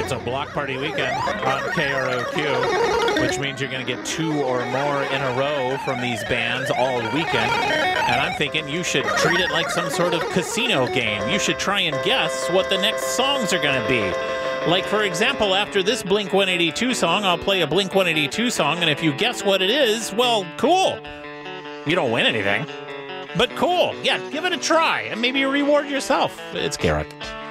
It's a block party weekend on KROQ, which means you're going to get 2 or more in a row from these bands all weekend. And I'm thinking you should treat it like some sort of casino game. You should try and guess what the next songs are going to be. Like, for example, after this Blink-182 song, I'll play a Blink-182 song, and if you guess what it is, well, cool. You don't win anything, but cool. Yeah, give it a try, and maybe you reward yourself. It's Garrett.